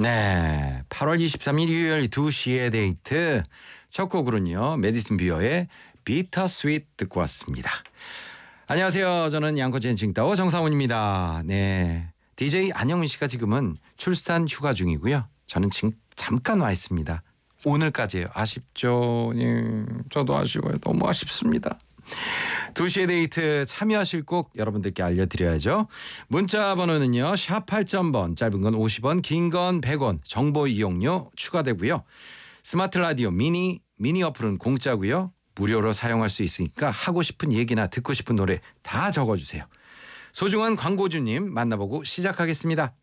네, 8월 23일 일요일 2시의 데이트 첫 곡으로는요. 메디슨 뷰어의 비터 스윗 듣고 왔습니다. 안녕하세요. 저는 양코치의 칭따오 정상훈입니다. 네, DJ 안영민 씨가 지금은 출산 휴가 중이고요. 저는 지금 잠깐 와 있습니다. 오늘까지예요. 아쉽죠? 네, 저도 아쉬워요. 너무 아쉽습니다. 2시의 데이트 참여하실 곡 여러분들께 알려드려야죠. 문자 번호는요. 샵 8000번, 짧은 건 50원, 긴 건 100원, 정보 이용료 추가되고요. 스마트 라디오 미니 어플은 공짜고요. 무료로 사용할 수 있으니까 하고 싶은 얘기나 듣고 싶은 노래 다 적어주세요. 소중한 광고주님 만나보고 시작하겠습니다.